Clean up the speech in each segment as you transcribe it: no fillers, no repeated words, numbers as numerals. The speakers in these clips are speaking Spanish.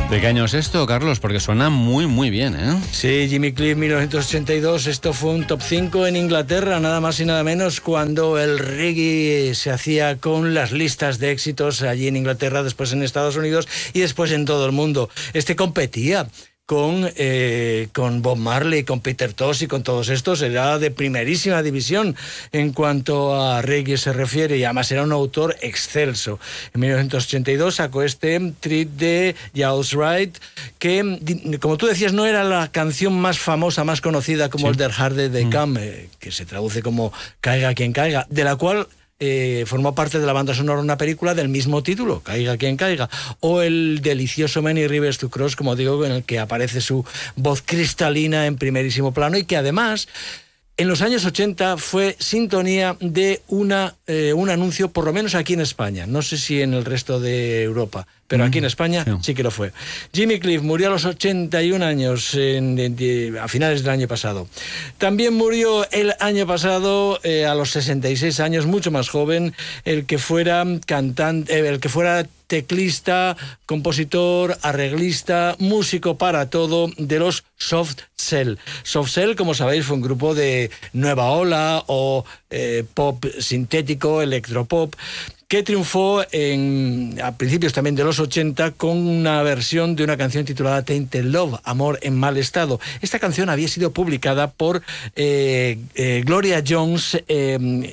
¿De qué año es esto, Carlos? Porque suena muy, muy bien, ¿eh? Sí, Jimmy Cliff, 1982. Esto fue un top 5 en Inglaterra, nada más y nada menos, cuando el reggae se hacía con las listas de éxitos allí en Inglaterra, después en Estados Unidos y después en todo el mundo. Este competía con Bob Marley, con Peter Tosh y con todos estos. Era de primerísima división en cuanto a reggae se refiere, y además era un autor excelso. En 1982 sacó este Treat de Jaws Right, que, como tú decías, no era la canción más famosa, más conocida como el Der Harde de Come, que se traduce como Caiga quien caiga, de la cual formó parte de la banda sonora de una película del mismo título, Caiga quien caiga, o el delicioso Many Rivers to Cross, como digo, en el que aparece su voz cristalina en primerísimo plano, y que además en los años 80 fue sintonía de un anuncio, por lo menos aquí en España. No sé si en el resto de Europa, pero aquí en España sí que lo fue. Jimmy Cliff murió a los 81 años a finales del año pasado. También murió el año pasado, a los 66 años, mucho más joven, el que fuera cantante, el que fuera teclista, compositor, arreglista, músico para todo de los Soft Cell. Soft Cell, como sabéis, fue un grupo de nueva ola o pop sintético, electropop, que triunfó a principios también de los 80 con una versión de una canción titulada Tainted Love, Amor en mal estado. Esta canción había sido publicada por Gloria Jones en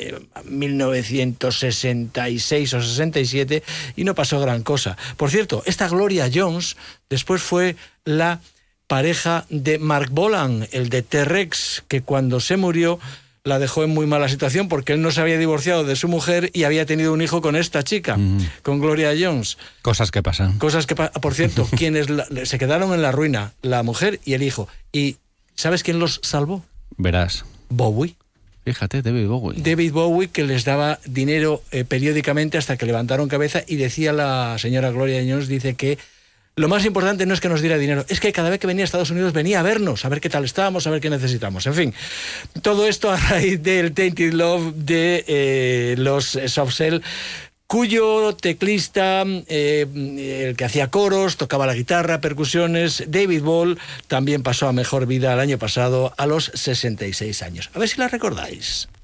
1966 o 67 y no pasó gran cosa. Por cierto, esta Gloria Jones después fue la pareja de Mark Bolan, el de T-Rex, que cuando se murió la dejó en muy mala situación porque él no se había divorciado de su mujer y había tenido un hijo con esta chica, con Gloria Jones. Cosas que pasan. Por cierto, quienes se quedaron en la ruina, la mujer y el hijo. ¿Y sabes quién los salvó? Verás. Bowie. Fíjate, David Bowie. David Bowie, que les daba dinero periódicamente hasta que levantaron cabeza, y decía la señora Gloria Jones, dice que lo más importante no es que nos diera dinero, es que cada vez que venía a Estados Unidos venía a vernos, a ver qué tal estábamos, a ver qué necesitamos. En fin, todo esto a raíz del Tainted Love de los Soft Cell, cuyo teclista, el que hacía coros, tocaba la guitarra, percusiones, David Ball, también pasó a mejor vida el año pasado a los 66 años. A ver si la recordáis.